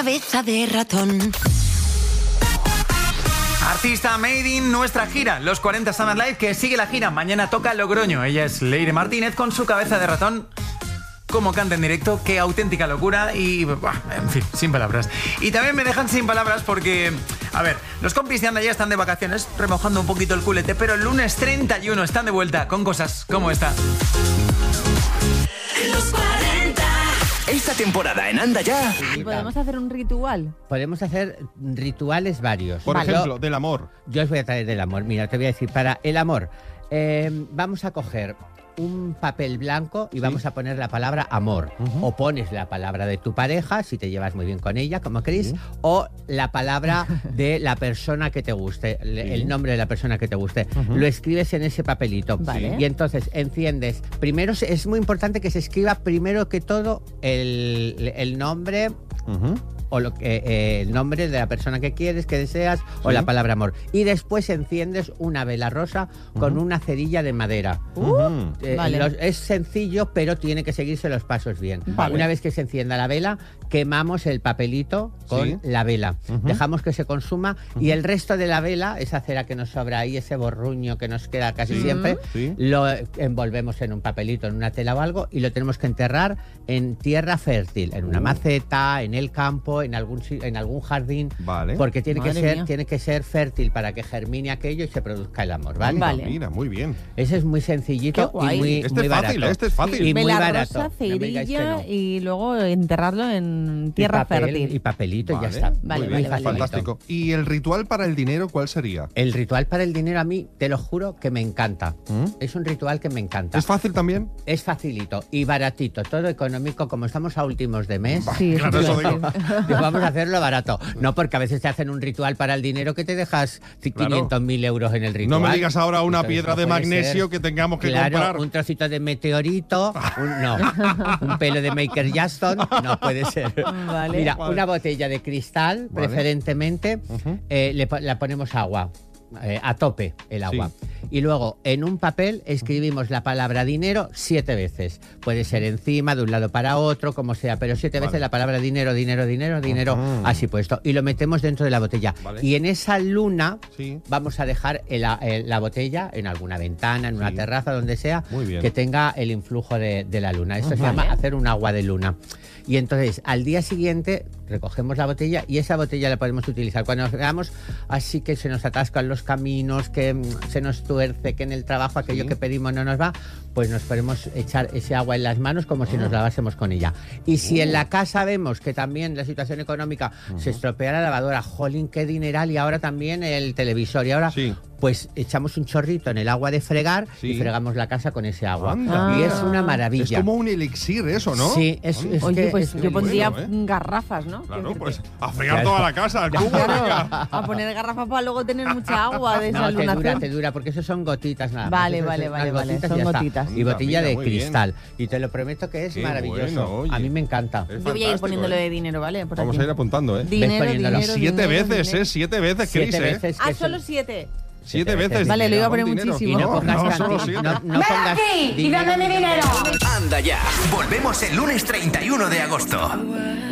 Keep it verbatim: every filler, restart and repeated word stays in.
cabeza de ratón. Artista Made in nuestra gira, los cuarenta Summer Live, que sigue la gira. Mañana toca Logroño. Ella es Leire Martínez con su cabeza de ratón. Cómo canta en directo, qué auténtica locura y, bah, en fin, sin palabras. Y también me dejan sin palabras porque, a ver, los compis de Anda ya están de vacaciones, remojando un poquito el culete, pero el lunes treinta y uno están de vuelta con cosas como esta. Los cuarenta. Esta temporada en Anda Ya. ¿Podemos hacer un ritual? Podemos hacer rituales varios. Por Vale. ejemplo, del amor. Yo os voy a traer del amor. Mira, te voy a decir, para el amor, eh, vamos a coger un papel blanco y Sí. vamos a poner la palabra amor. Ujú. O pones la palabra de tu pareja, si te llevas muy bien con ella, como Chris, Sí. o la palabra de la persona que te guste, le- Sí. el nombre de la persona que te guste. Ujú. Lo escribes en ese papelito. Vale. Y entonces enciendes. Primero se- es muy importante que se escriba primero que todo el, el nombre Ujú. o lo que, eh, el nombre de la persona que quieres, que deseas, o Sí. la palabra amor. Y después enciendes una vela rosa con Ujú. una cerilla de madera. Ujú. Eh, Vale. los- es sencillo, pero tiene que seguirse los pasos bien. Vale. Una vez que se encienda la vela, quemamos el papelito con Sí. la vela. Ujú. Dejamos que se consuma y el resto de la vela, esa cera que nos sobra ahí, ese borruño que nos queda casi Sí. siempre, Sí. lo envolvemos en un papelito, en una tela o algo, y lo tenemos que enterrar en tierra fértil, en una Uh. maceta, en el campo, en algún si- en algún jardín, Vale. porque tiene que Madre ser mía. tiene que ser fértil para que germine aquello y se produzca el amor, ¿vale? Anda, Vale. Mira, muy bien. Ese es muy sencillito Qué guay. y muy, Este muy es fácil, barato. este es fácil. Y muy Vela barato. rosa, No me digáis que cerilla no. y luego enterrarlo en tierra y papel, fértil. y papelito y ya Vale, está. Vale, muy vale, bien, vale. fantástico. ¿Y el ritual para el dinero cuál sería? El ritual para el dinero a mí, te lo juro, que me encanta. ¿Mm? Es un ritual que me encanta. ¿Es fácil también? Es facilito y baratito, todo económico, como estamos a últimos de mes. Sí, Claro, eso eso te iba a digo. decir. Pues vamos a hacerlo barato. No, porque a veces te hacen un ritual para el dinero que te dejas quinientos mil euros en el ritual. No me digas ahora una Entonces, piedra no de puede magnesio ser. que tengamos que Claro, comprar. un trocito de meteorito, un, no, un pelo de Michael Jackson, no puede ser. Vale. Mira, Vale. una botella de cristal, Vale. preferentemente, Ujú. eh, le, po- la ponemos agua. eh, a tope el agua. Sí. Y luego en un papel escribimos la palabra dinero siete veces. Puede ser encima, de un lado para otro, como sea, pero siete Vale. veces la palabra dinero, dinero, dinero, dinero, Ujú. así puesto. Y lo metemos dentro de la botella. Vale. Y en esa luna Sí. vamos a dejar el- el- la botella en alguna ventana, en una Sí. terraza, donde sea, Muy bien. que tenga el influjo de, de la luna. Esto se Vale. llama hacer un agua de luna. Y entonces, al día siguiente, recogemos la botella y esa botella la podemos utilizar. Cuando nos veamos así que se nos atascan los caminos, que mm, se nos tuerce, que en el trabajo aquello Sí. que pedimos no nos va, pues nos podemos echar ese agua en las manos como si nos lavásemos con ella. Y si en la casa vemos que también la situación económica se estropea la lavadora, jolín, qué dineral, y ahora también el televisor, y ahora Sí. pues echamos un chorrito en el agua de fregar Sí. y fregamos la casa con ese agua. Anda. Y Ah. es una maravilla. Es como un elixir eso, ¿no? Sí, es- Anda. es- Oye, que pues es yo muy pondría bueno, ¿eh? garrafas, ¿no? Claro, Quiero pues decirte. a fregar Claro. toda la casa, al cubo, Claro, venga. a poner garrafas para luego tener mucha agua de esa No, te dura, lunación. te dura, porque eso son gotitas nada más. Vale, Eso vale, son vale, unas vale, gotitas y son ya está. gotitas. Y Anda, botella mira, de muy bien. cristal. Y te lo prometo que es Qué maravilloso. bueno, oye. A mí me encanta. Es Yo voy a ir fantástico, poniendo lo ¿eh? de dinero, ¿vale? Por Vamos aquí. a ir apuntando, ¿eh? Dinero, poniéndolo. dinero, Siete dinero, veces, dinero. ¿eh? Siete veces, Chris, Siete ¿eh? veces. Ah, que solo son- siete. Siete Siete veces. veces. Vale, lo iba a poner Con dinero. muchísimo. Y no No, pongas no, canti- solo siete. no, no pongas aquí y dinero, dame mi dinero. Anda Ya. Volvemos el lunes treinta y uno de agosto.